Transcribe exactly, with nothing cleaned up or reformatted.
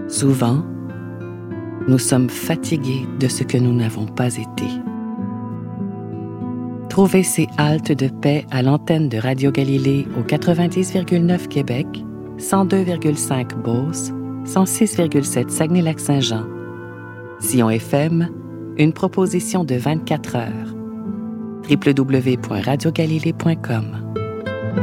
Souvent, nous sommes fatigués de ce que nous n'avons pas été. Trouvez ces haltes de paix à l'antenne de Radio Galilée au quatre-vingt-dix virgule neuf Québec, cent deux virgule cinq Beauce, cent six virgule sept Saguenay-Lac-Saint-Jean. Sion F M, une proposition de vingt-quatre heures. w w w point radio galilée point com